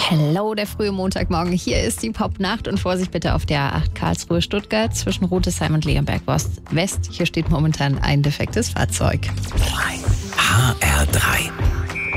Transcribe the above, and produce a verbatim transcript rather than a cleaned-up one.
Hello, der frühe Montagmorgen. Hier ist die Popnacht und Vorsicht bitte auf der A acht Karlsruhe-Stuttgart zwischen Rotesheim und Leonberg West. Hier steht momentan ein defektes Fahrzeug. H R drei.